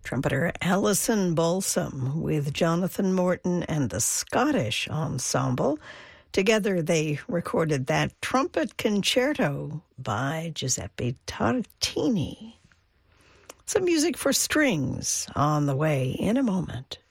Trumpeter Alison Balsam with Jonathan Morton and the Scottish Ensemble. Together they recorded that Trumpet Concerto by Giuseppe Tartini. Some music for strings on the way in a moment.